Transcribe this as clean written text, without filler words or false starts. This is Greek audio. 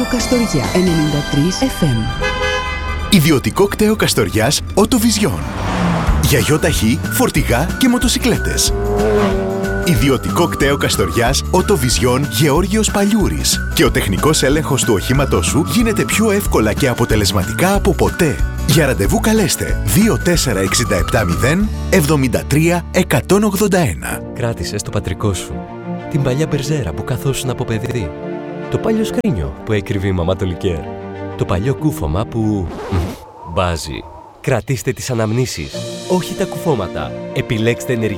Καστοριά 93 FM. Ιδιωτικό κτέο Καστοριάς Οτοβιζιόν. Για γιοταχή, φορτηγά και μοτοσικλέτες. Ιδιωτικό κτέο Καστοριάς Οτοβιζιόν Γεώργιος Παλιούρης. Και ο τεχνικός έλεγχος του οχήματός σου γίνεται πιο εύκολα και αποτελεσματικά από ποτέ. Για ραντεβού καλέστε 24670 73 181. Κράτησες το πατρικό σου. Την παλιά μπερζέρα που καθόσουν από παιδί. Το παλιό σκρίνιο που έκρυβε η μαμά το λικέρ. Το παλιό κούφωμα που... μπάζει. Κρατήστε τις αναμνήσεις, όχι τα κουφώματα. Επιλέξτε ενεργεία.